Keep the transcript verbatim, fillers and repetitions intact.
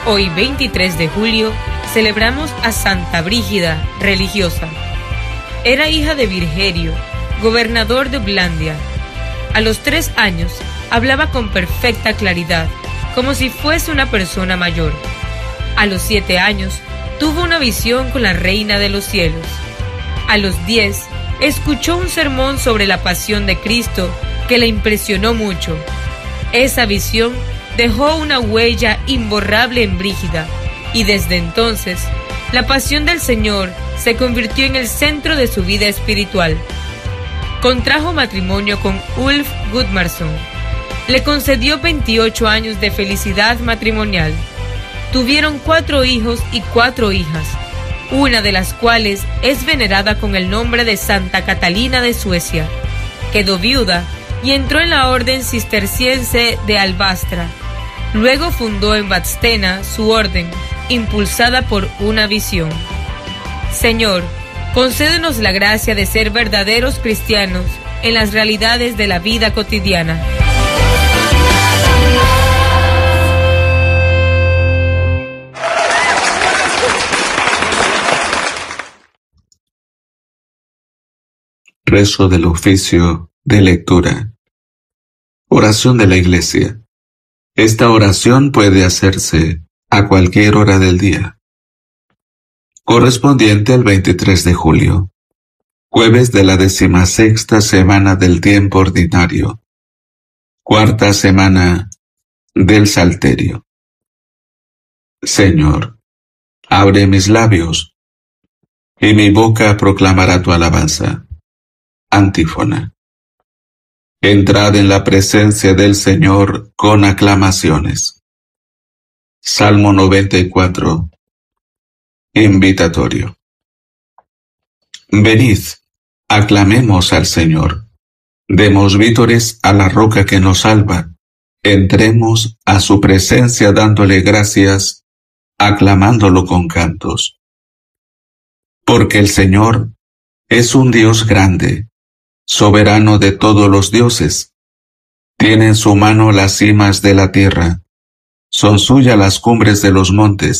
Hoy, veintitrés de julio, celebramos a Santa Brígida, religiosa. Era hija de Virgerio, gobernador de Blandia. A los tres años, hablaba con perfecta claridad, como si fuese una persona mayor. A los siete años, tuvo una visión con la Reina de los Cielos. A los diez, escuchó un sermón sobre la pasión de Cristo que le impresionó mucho. Esa visión dejó una huella imborrable en Brígida, y desde entonces, la pasión del Señor se convirtió en el centro de su vida espiritual. Contrajo matrimonio con Ulf Gudmarsson. Le concedió veintiocho años de felicidad matrimonial. Tuvieron cuatro hijos y cuatro hijas, una de las cuales es venerada con el nombre de Santa Catalina de Suecia. Quedó viuda y entró en la orden cisterciense de Albastra. Luego fundó en Vadstena su orden, impulsada por una visión. Señor, concédenos la gracia de ser verdaderos cristianos en las realidades de la vida cotidiana. Rezo del oficio de lectura. Oración de la Iglesia. Esta oración puede hacerse a cualquier hora del día. Correspondiente al veintitrés de julio, jueves de la decimasexta semana del tiempo ordinario, cuarta semana del Salterio. Señor, abre mis labios, y mi boca proclamará tu alabanza. Antífona. Entrad en la presencia del Señor con aclamaciones. Salmo noventa y cuatro. Invitatorio. Venid, aclamemos al Señor. Demos vítores a la roca que nos salva. Entremos a su presencia dándole gracias, aclamándolo con cantos. Porque el Señor es un Dios grande, soberano de todos los dioses. Tiene en su mano las cimas de la tierra, son suyas las cumbres de los montes.